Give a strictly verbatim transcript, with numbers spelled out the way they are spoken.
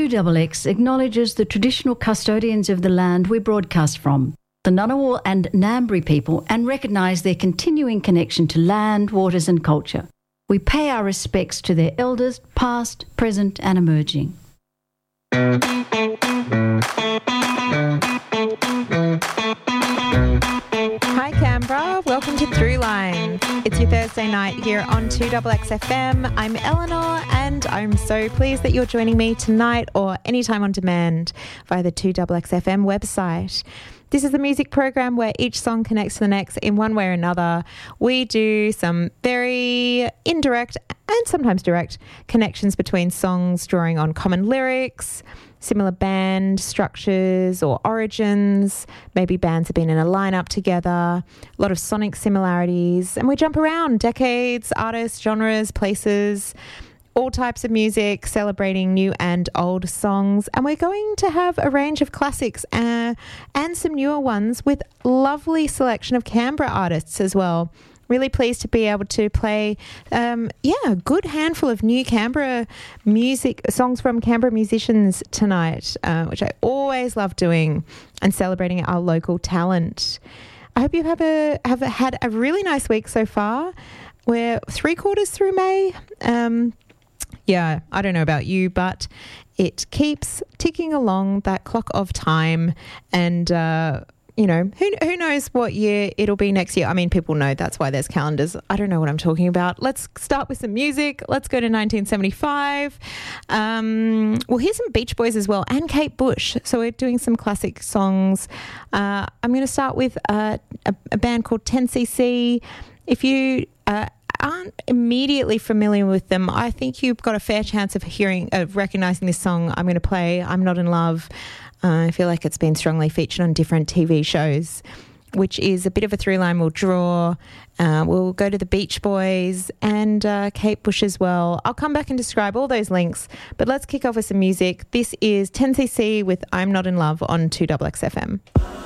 two X X acknowledges the traditional custodians of the land we broadcast from, the Ngunnawal and Ngambri people, and recognise their continuing connection to land, waters and culture. We pay our respects to their elders, past, present and emerging. Hi Canberra, welcome to Throughline. It's your Thursday night here on two X X F M. I'm Eleanor and I'm so pleased that you're joining me tonight or anytime on demand via the two X X F M website. This is the music program where each song connects to the next in one way or another. We do some very indirect and sometimes direct connections between songs, drawing on common lyrics, similar band structures or origins. Maybe bands have been in a lineup together, a lot of sonic similarities, and we jump around decades, artists, genres, places, all types of music, celebrating new and old songs. And we're going to have a range of classics uh, and some newer ones with lovely selection of Canberra artists as well. Really pleased to be able to play, um, yeah, a good handful of new Canberra music, songs from Canberra musicians tonight, uh, which I always love doing and celebrating our local talent. I hope you have a have had a really nice week so far. We're three quarters through May. Um, yeah, I don't know about you, but it keeps ticking along, that clock of time, and uh, you know, who who knows what year it'll be next year. I mean, people know, that's why there's calendars. I don't know what I'm talking about. Let's start with some music. Let's go to nineteen seventy-five. Um, well, here's some Beach Boys as well and Kate Bush. So we're doing some classic songs. Uh, I'm going to start with uh, a, a band called ten C C. If you uh, aren't immediately familiar with them, I think you've got a fair chance of hearing, of recognising this song I'm going to play, I'm Not in Love. Uh, I feel like it's been strongly featured on different T V shows, which is a bit of a through line we'll draw. Uh, we'll go to the Beach Boys and uh, Kate Bush as well. I'll come back and describe all those links, but let's kick off with some music. This is ten C C with I'm Not in Love on two X X F M.